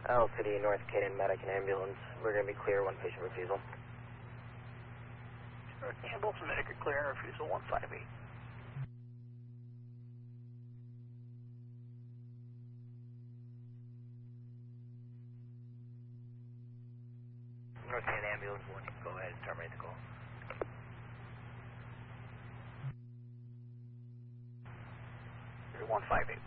LCD, North Canaan, medic and ambulance. We're going to be clear, one patient refusal. North ambulance and medic are clear and refusal 158. North Canaan ambulance, one, go ahead, terminate the call. You're 158.